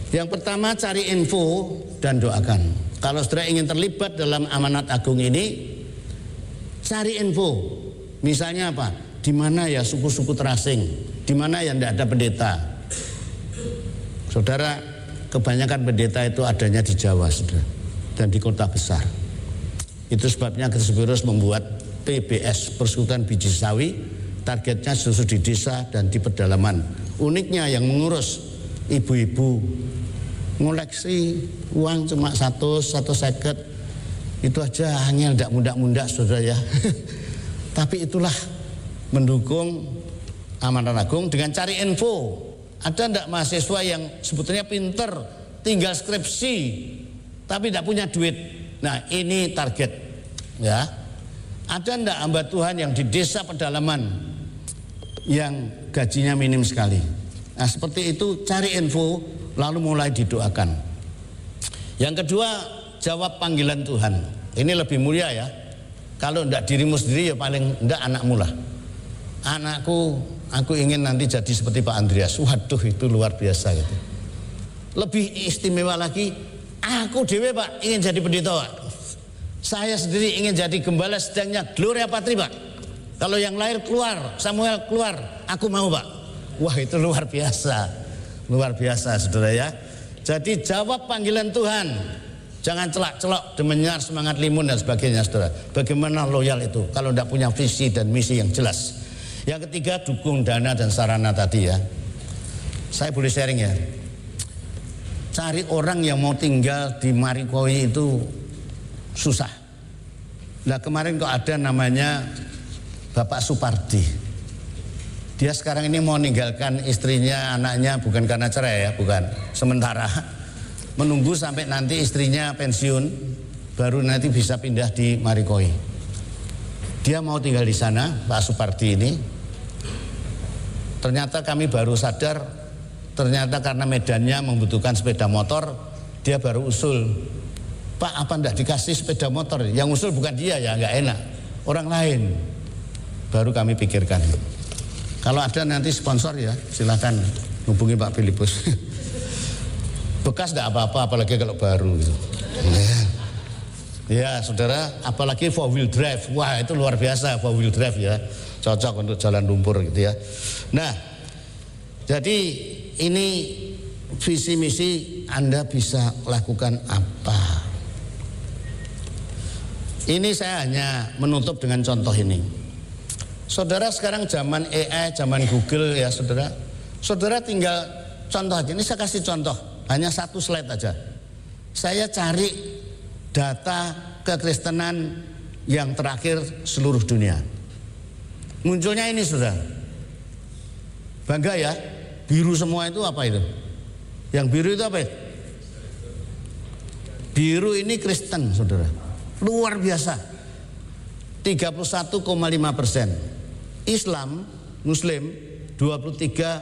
Yang pertama, cari info dan doakan. Kalau saudara ingin terlibat dalam amanat agung ini, cari info. Misalnya apa? Di mana ya suku-suku terasing? Di mana yang tidak ada pendeta? Saudara, kebanyakan pendeta itu adanya di Jawa, saudara, dan di kota besar. Itu sebabnya Kristus membuat PBS, Persekutuan Biji Sawi, targetnya justru di desa dan di pedalaman. Uniknya yang mengurus ibu-ibu, ngoleksi uang cuma 150, itu aja hanya tidak mudah-mudah, saudara ya. Tapi itulah mendukung amanat agung dengan cari info. Ada enggak mahasiswa yang sebetulnya pinter, tinggal skripsi, tapi tidak punya duit? Nah, ini target, ya. Ada enggak hamba Tuhan yang di desa pedalaman yang gajinya minim sekali? Nah, seperti itu, cari info, lalu mulai didoakan. Yang kedua, jawab panggilan Tuhan. Ini lebih mulia ya. Kalau enggak dirimu sendiri, ya paling enggak anakmu lah. Anakku, aku ingin nanti jadi seperti Pak Andreas. Waduh, itu luar biasa gitu. Lebih istimewa lagi, aku dewe Pak ingin jadi pendeta Pak. Saya sendiri ingin jadi gembala sedangnya Gloria Patri Pak. Kalau yang lahir keluar, Samuel keluar, aku mau Pak. Wah, itu luar biasa. Luar biasa, saudara ya. Jadi jawab panggilan Tuhan. Jangan celak-celok, demenyar, semangat limun dan sebagainya, saudara. Bagaimana loyal itu kalau tidak punya visi dan misi yang jelas. Yang ketiga, dukung dana dan sarana tadi ya. Saya boleh sharing ya. Cari orang yang mau tinggal di Marikoi itu susah. Nah, kemarin kok ada namanya Bapak Supardi. Dia sekarang ini mau meninggalkan istrinya, anaknya, bukan karena cerai ya, bukan. Sementara menunggu sampai nanti istrinya pensiun, baru nanti bisa pindah di Marikoi. Dia mau tinggal di sana, Pak Supardi ini. Ternyata kami baru sadar, ternyata karena medannya membutuhkan sepeda motor, dia baru usul, Pak, apa enggak dikasih sepeda motor? Yang usul bukan dia ya, enggak enak, orang lain. Baru kami pikirkan. Kalau ada nanti sponsor ya, silakan hubungi Pak Filipus. Bekas enggak apa-apa, apalagi kalau baru gitu. Ya, saudara, apalagi 4-wheel drive. Wah, itu luar biasa 4-wheel drive ya. Cocok untuk jalan lumpur gitu ya. Nah, jadi ini visi misi Anda bisa lakukan apa? Ini saya hanya menutup dengan contoh ini. Saudara, sekarang zaman AI, zaman Google ya saudara. Saudara tinggal contoh aja. Ini saya kasih contoh, hanya satu slide aja. Saya cari data kekristenan yang terakhir seluruh dunia. Munculnya ini saudara. Bangga ya, biru semua itu apa itu? Yang biru itu apa? Biru ini Kristen saudara. Luar biasa. 31,5%. Islam, Muslim 23,2%.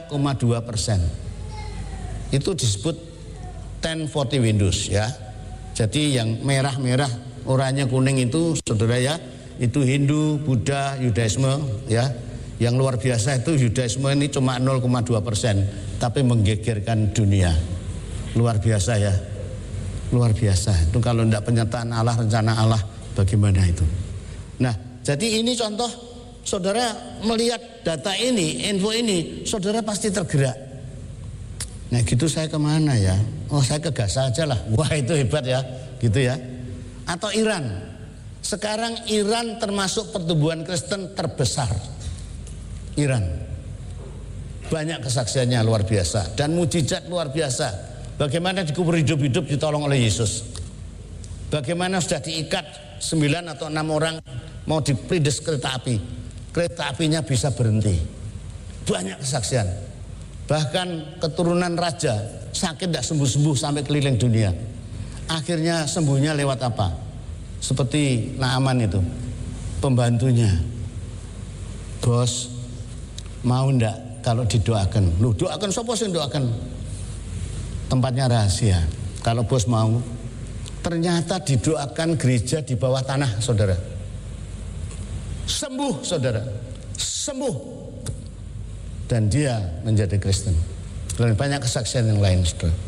Itu disebut 1040 Windows ya. Jadi yang merah-merah, oranye, kuning itu saudara ya, itu Hindu, Buddha, Yudaisme ya. Yang luar biasa itu Yudaisme ini cuma 0,2%, tapi menggegerkan dunia. Luar biasa ya. Luar biasa. Itu kalau tidak penyertaan Allah, rencana Allah, bagaimana itu? Nah, jadi ini contoh, saudara melihat data ini, info ini, saudara pasti tergerak. Nah gitu, saya kemana ya? Oh, saya ke Gaza aja lah. Wah, itu hebat ya, gitu ya. Atau Iran. Sekarang Iran termasuk pertumbuhan Kristen terbesar. Iran. Banyak kesaksiannya luar biasa dan mujizat luar biasa. Bagaimana dikubur hidup-hidup ditolong oleh Yesus. Bagaimana sudah diikat 9 atau 6 orang mau diperindes kereta api. Kereta apinya bisa berhenti. Banyak kesaksian. Bahkan keturunan raja sakit tidak sembuh-sembuh sampai keliling dunia. Akhirnya sembuhnya lewat apa? Seperti Naaman itu, pembantunya. Bos, mau ndak kalau didoakan? Loh, doakan, siapa sih doakan? Tempatnya rahasia. Kalau bos mau, ternyata didoakan gereja di bawah tanah, saudara. Sembuh, saudara. Sembuh. Dan dia menjadi Kristen. Dan banyak kesaksian yang lain, saudara.